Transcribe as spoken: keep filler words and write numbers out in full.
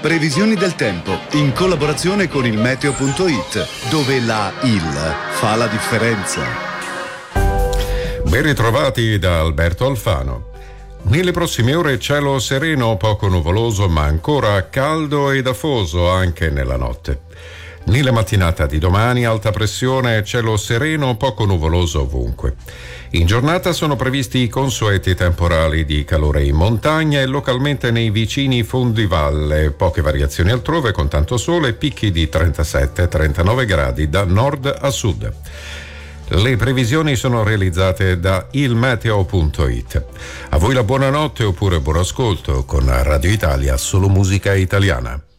Previsioni del tempo in collaborazione con il meteo punto it, dove la I L fa la differenza. Ben ritrovati da Alberto Alfano. Nelle prossime ore cielo sereno, poco nuvoloso ma ancora caldo ed afoso anche nella notte. Nella mattinata di domani alta pressione e cielo sereno, poco nuvoloso ovunque. In giornata sono previsti i consueti temporali di calore in montagna e localmente nei vicini fondivalle, poche variazioni altrove con tanto sole e picchi di trentasette trentanove gradi da nord a sud. Le previsioni sono realizzate da il meteo punto it. A voi la buonanotte oppure buon ascolto con Radio Italia, solo musica italiana.